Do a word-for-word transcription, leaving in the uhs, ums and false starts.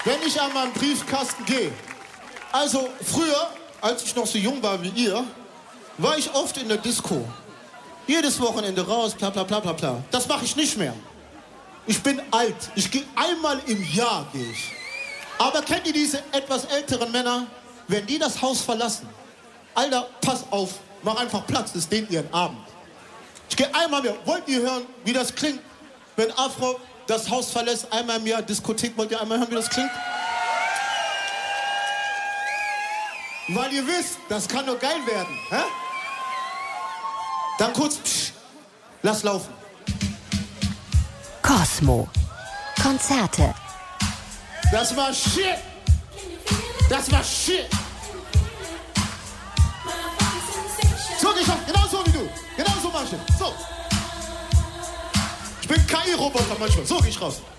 wenn ich an meinen Briefkasten gehe. Also früher, als ich noch so jung war wie ihr, war ich oft in der Disco. Jedes Wochenende raus, bla bla bla bla bla. Das mache ich nicht mehr. Ich bin alt. Ich gehe einmal im Jahr, gehe ich. Aber kennt ihr diese etwas älteren Männer, wenn die das Haus verlassen? Alter, pass auf, mach einfach Platz, das ist denen ihren Abend. Ich gehe einmal mehr. Wollt ihr hören, wie das klingt, wenn Afro das Haus verlässt, einmal im Jahr Diskothek? Wollt ihr einmal hören, wie das klingt? Weil ihr wisst, das kann nur geil werden. Hä? Dann kurz, psch, lass laufen. Cosmo. Konzerte. Das war shit. Das war shit. So geh ich auf, genau so wie du. Genau so mach ich. So. Ich bin K I-Roboter manchmal. So geh ich raus.